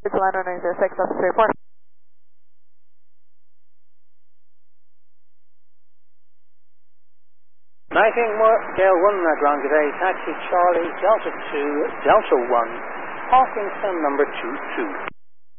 It's 106 up 34. Nightingale 1 ground today, taxi Charlie Delta 2, Delta 1, Parkinson number 22.